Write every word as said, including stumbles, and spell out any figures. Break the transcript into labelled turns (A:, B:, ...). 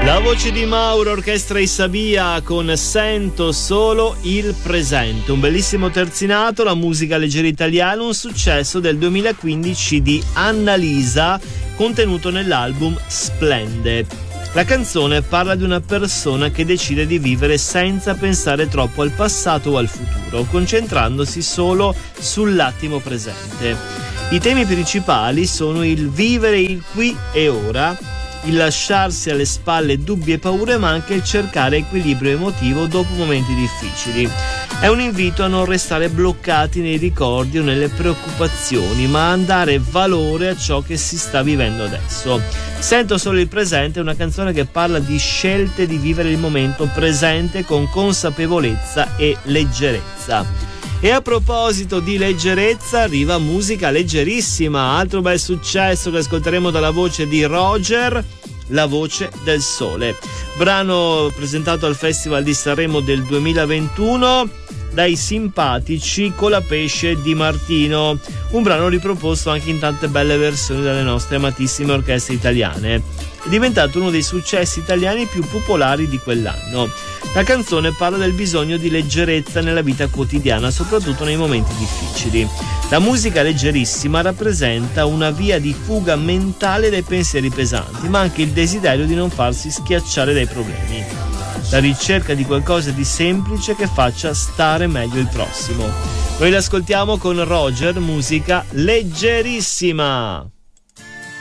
A: La voce di Mauro, orchestra Isabia con Sento solo il presente, un bellissimo terzinato, la musica leggera italiana, un successo del duemilaquindici di Annalisa contenuto nell'album Splende. La canzone parla di una persona che decide di vivere senza pensare troppo al passato o al futuro, concentrandosi solo sull'attimo presente. I temi principali sono il vivere il qui e ora, il lasciarsi alle spalle dubbi e paure, ma anche il cercare equilibrio emotivo dopo momenti difficili. È un invito a non restare bloccati nei ricordi o nelle preoccupazioni, ma a dare valore a ciò che si sta vivendo adesso. Sento solo il presente è una canzone che parla di scelte di vivere il momento presente con consapevolezza e leggerezza. E a proposito di leggerezza, arriva musica leggerissima, altro bel successo che ascolteremo dalla voce di Roger, La voce del sole, brano presentato al Festival di Sanremo del duemilaventuno dai simpatici Colapesce Di Martino, un brano riproposto anche in tante belle versioni dalle nostre amatissime orchestre italiane. È diventato uno dei successi italiani più popolari di quell'anno. La canzone parla del bisogno di leggerezza nella vita quotidiana, soprattutto nei momenti difficili. La musica leggerissima rappresenta una via di fuga mentale dai pensieri pesanti, ma anche il desiderio di non farsi schiacciare dai problemi. La ricerca di qualcosa di semplice che faccia stare meglio il prossimo. Noi l'ascoltiamo con Roger, musica leggerissima.